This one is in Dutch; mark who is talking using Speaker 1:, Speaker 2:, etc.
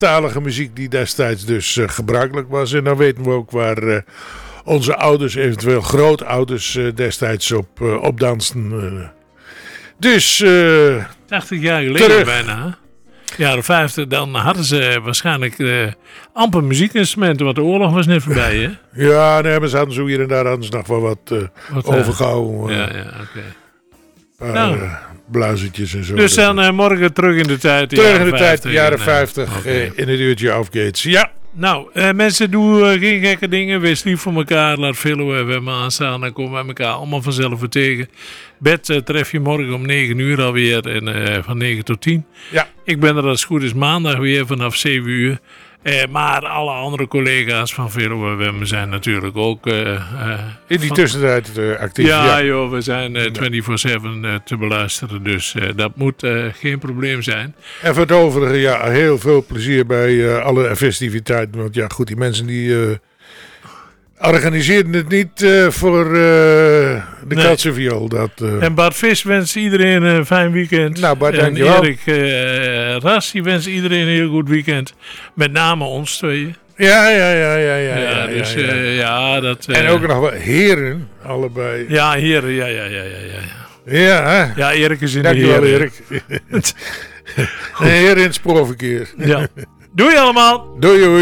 Speaker 1: talige muziek die destijds dus gebruikelijk was. En dan weten we ook waar onze ouders, eventueel grootouders, destijds op dansten. Dus
Speaker 2: 80 jaar geleden
Speaker 1: terug.
Speaker 2: bijna. Jaren 50, dan hadden ze waarschijnlijk amper muziekinstrumenten, want de oorlog was net voorbij, hè?
Speaker 1: Ja, nee, maar ze hadden zo hier en daar hadden ze nog wel wat overgehouden.
Speaker 2: Ja, oké.
Speaker 1: Nou. Bluizetjes en zo.
Speaker 2: Dus dan morgen terug in de tijd.
Speaker 1: Terug in de tijd, jaren 50, in het uurtje Offgates. Ja.
Speaker 2: Nou, mensen, doe geen gekke dingen. Wees lief voor elkaar. Laat veel hebben aanstaan. Dan komen we elkaar allemaal vanzelf weer tegen. Bed tref je morgen om 9 uur alweer. En van 9 tot 10.
Speaker 1: Ja.
Speaker 2: Ik ben er als het goed is maandag weer vanaf 7 uur. Maar alle andere collega's van Veluwe zijn natuurlijk ook...
Speaker 1: in die tussentijd actief.
Speaker 2: Ja, joh, we zijn 24/7 te beluisteren. Dus dat moet geen probleem zijn.
Speaker 1: En voor het overige, ja, heel veel plezier bij alle festiviteiten. Want ja, goed, die mensen die organiseerden het niet voor de Katse Viool.
Speaker 2: En Bart Vis wenst iedereen een fijn weekend.
Speaker 1: Nou, Bart,
Speaker 2: en
Speaker 1: dankjewel.
Speaker 2: Erik Ras, die wenst iedereen een heel goed weekend. Met name ons tweeën.
Speaker 1: Ja.
Speaker 2: Dus dat...
Speaker 1: en ook nog wel heren, allebei.
Speaker 2: Ja, heren, ja.
Speaker 1: Ja, hè?
Speaker 2: Ja, Erik is in
Speaker 1: Dankjewel,
Speaker 2: de heren.
Speaker 1: Erik. Heren in het spoorverkeer.
Speaker 2: Ja. Doei allemaal!
Speaker 1: Doei.